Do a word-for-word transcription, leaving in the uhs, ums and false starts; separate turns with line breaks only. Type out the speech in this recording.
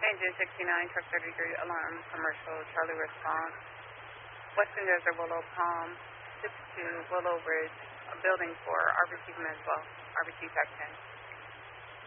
Engine sixty-nine, truck thirty-three, alarm, commercial, Charlie response. Western Desert, Willow Palm, six two, Willow Ridge, uh, building four, R B C Commencewell, R B C Tech ten.